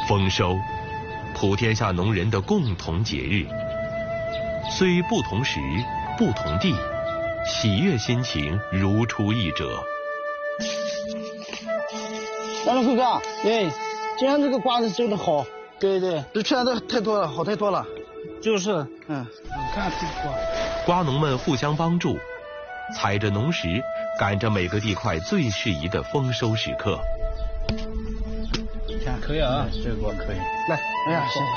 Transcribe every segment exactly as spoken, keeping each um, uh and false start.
丰收，普天下农人的共同节日。虽不同时，不同地，喜悦心情如出一辙。 来了，辉哥，对，今天这个瓜子收的好。对对，这去年的太多了，好太多了。就是，嗯，你看这个瓜。 瓜农们互相帮助，采着农时，赶着每个地块最适宜的丰收时刻。 看，可以啊，这个瓜可以。来，哎呀，行。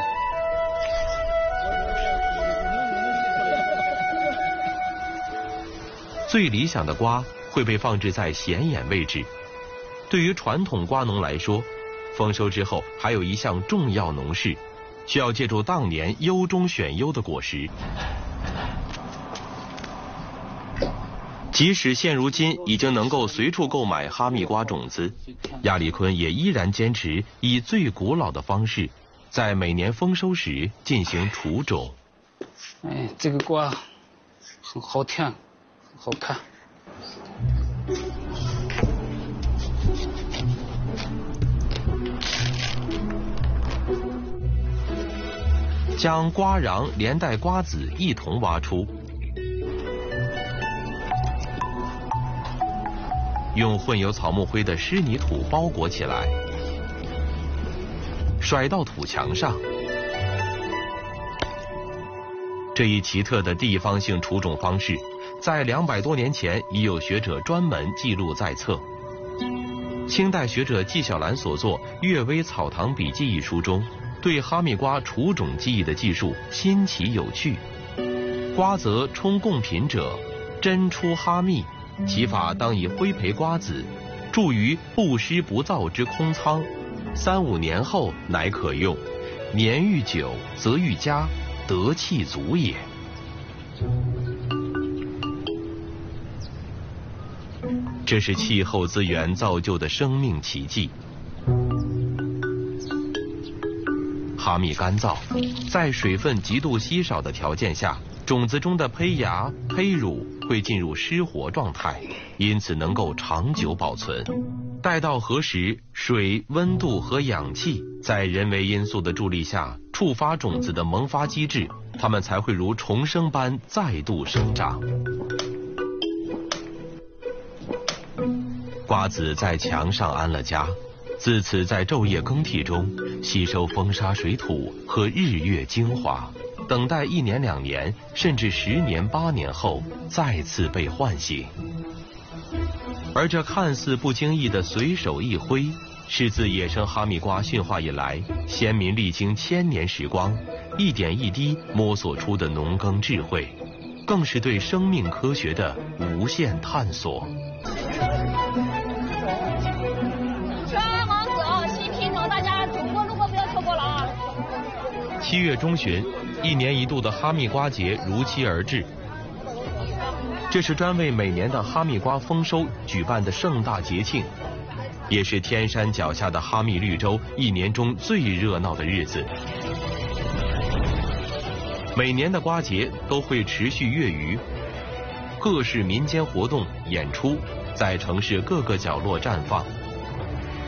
最理想的瓜会被放置在显眼位置。对于传统瓜农来说，丰收之后还有一项重要农事，需要借助当年优中选优的果实。即使现如今已经能够随处购买哈密瓜种子，亚历坤也依然坚持以最古老的方式，在每年丰收时进行除种。 哎，这个瓜很好甜，很好看。 将瓜瓤连带瓜子一同挖出，用混有草木灰的湿泥土包裹起来，甩到土墙上。这一奇特的地方性除种方式，在两百多年前已有学者专门记录在册。清代学者纪晓岚所作《阅微草堂笔记》一书中，对哈密瓜除种技艺的技术新奇有趣。瓜则充贡品者，真出哈密，其法当以灰培瓜子，贮于不湿不燥之空仓，三五年后乃可用。年愈久，则愈佳，得气足也。这是气候资源造就的生命奇迹。哈密干燥，在水分极度稀少的条件下，种子中的胚芽、胚乳会进入湿活状态，因此能够长久保存。待到何时，水、温度和氧气在人为因素的助力下触发种子的萌发机制，它们才会如重生般再度生长。瓜子在墙上安了家，自此在昼夜更替中吸收风沙水土和日月精华，等待一年两年甚至十年八年后再次被唤醒。而这看似不经意的随手一挥，是自野生哈密瓜驯化以来，先民历经千年时光，一点一滴摸索出的农耕智慧，更是对生命科学的无限探索。七月中旬，一年一度的哈密瓜节如期而至。这是专为每年的哈密瓜丰收举办的盛大节庆，也是天山脚下的哈密绿洲一年中最热闹的日子。每年的瓜节都会持续月余，各式民间活动、演出在城市各个角落绽放。